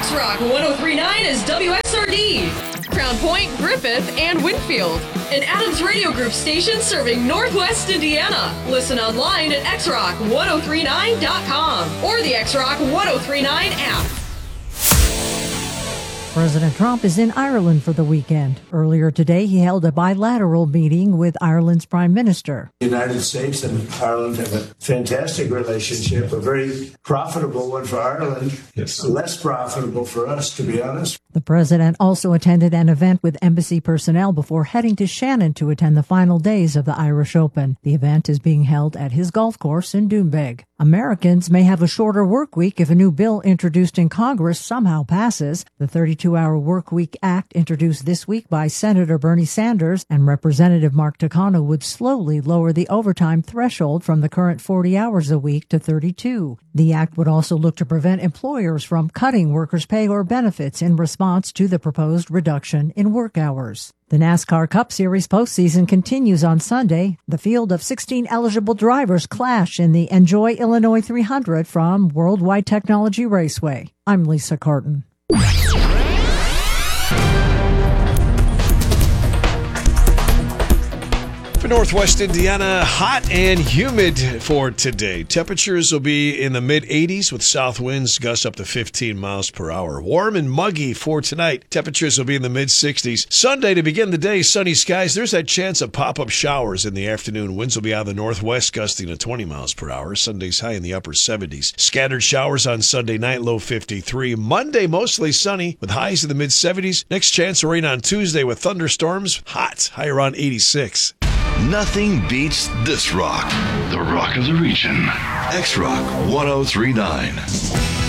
X-Rock 103.9 is WXRD. Crown Point, Griffith, and Winfield. An Adams Radio Group station serving Northwest Indiana. Listen online at xrock1039.com or the X-Rock 1039 app. President Trump is in Ireland for the weekend. Earlier today, he held a bilateral meeting with Ireland's Prime Minister. The United States and Ireland have a fantastic relationship, a very profitable one for Ireland. It's less profitable for us, to be honest. The president also attended an event with embassy personnel before heading to Shannon to attend the final days of the Irish Open. The event is being held at his golf course in Doonbeg. Americans may have a shorter work week if a new bill introduced in Congress somehow passes. The 32-hour Work Week Act, introduced this week by Senator Bernie Sanders and Representative Mark Takano, would slowly lower the overtime threshold from the current 40 hours a week to 32. The act would also look to prevent employers from cutting workers' pay or benefits in response to the proposed reduction in work hours. The NASCAR Cup Series postseason continues on Sunday. The field of 16 eligible drivers clash in the Enjoy Illinois 300 from Worldwide Technology Raceway. I'm Lisa Carton. For Northwest Indiana, hot and humid for today. Temperatures will be in the mid-80s with south winds gusts up to 15 miles per hour. Warm and muggy for tonight. Temperatures will be in the mid-60s. Sunday, to begin the day, sunny skies. There's that chance of pop-up showers in the afternoon. Winds will be out of the northwest, gusting to 20 miles per hour. Sunday's high in the upper 70s. Scattered showers on Sunday night, low 53. Monday, mostly sunny with highs in the mid-70s. Next chance of rain on Tuesday with thunderstorms. Hot, high around 86. Nothing beats this rock. The rock of the region. X-Rock 1039.